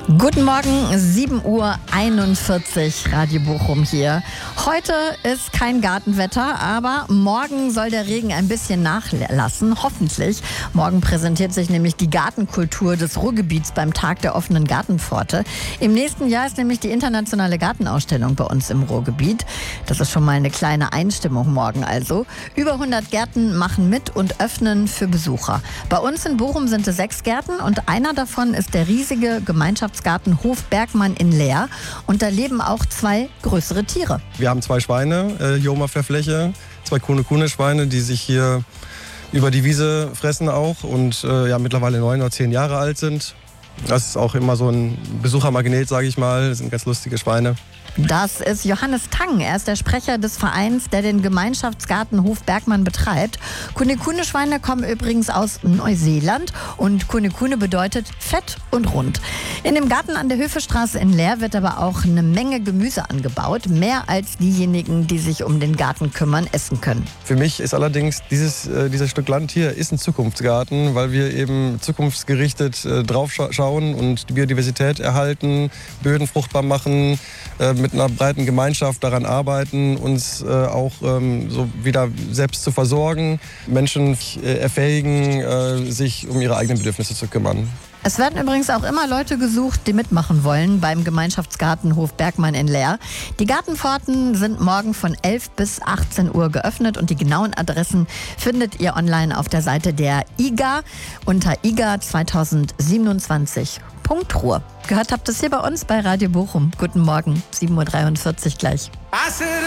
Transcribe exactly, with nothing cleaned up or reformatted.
Guten Morgen, sieben Uhr einundvierzig, Radio Bochum hier. Heute ist kein Gartenwetter, aber morgen soll der Regen ein bisschen nachlassen, hoffentlich. Morgen präsentiert sich nämlich die Gartenkultur des Ruhrgebiets beim Tag der offenen Gartenpforte. Im nächsten Jahr ist nämlich die internationale Gartenausstellung bei uns im Ruhrgebiet. Das ist schon mal eine kleine Einstimmung morgen also. Über hundert Gärten machen mit und öffnen für Besucher. Bei uns in Bochum sind es sechs Gärten und einer davon ist der riesige Gemeinschaftsgarten Hof Bergmann in Leer. Und da leben auch zwei größere Tiere. Wir haben zwei Schweine äh, hier oben auf der Fläche, zwei Kuhne-Kuhne-Schweine, die sich hier über die Wiese fressen auch und äh, ja, mittlerweile neun oder zehn Jahre alt sind. Das ist auch immer so ein Besuchermagnet, sage ich mal. Das sind ganz lustige Schweine. Das ist Johannes Tang. Er ist der Sprecher des Vereins, der den Gemeinschaftsgarten Hof Bergmann betreibt. Kuhne-Kuhne-Schweine kommen übrigens aus Neuseeland und Kuhne-Kuhne bedeutet fett und rund. In dem Garten an der Höfestraße in Leer wird aber auch eine Menge Gemüse angebaut. Mehr als diejenigen, die sich um den Garten kümmern, essen können. Für mich ist allerdings dieses, äh, dieses Stück Land hier ist ein Zukunftsgarten, weil wir eben zukunftsgerichtet äh, drauf scha- schauen und die Biodiversität erhalten, Böden fruchtbar machen, äh, mit einer breiten Gemeinschaft daran arbeiten, uns äh, auch ähm, so wieder selbst zu versorgen, Menschen äh, erfähigen, äh, sich um ihre eigenen Bedürfnisse zu kümmern. Es werden übrigens auch immer Leute gesucht, die mitmachen wollen beim Gemeinschaftsgarten Hof Bergmann in Leer. Die Gartenpforten sind morgen von elf bis achtzehn Uhr geöffnet und die genauen Adressen findet ihr online auf der Seite der I G A unter I G A zwanzig siebenundzwanzig Punkt Ruhr. Gehört habt ihr es hier bei uns bei Radio Bochum. Guten Morgen, sieben Uhr dreiundvierzig gleich.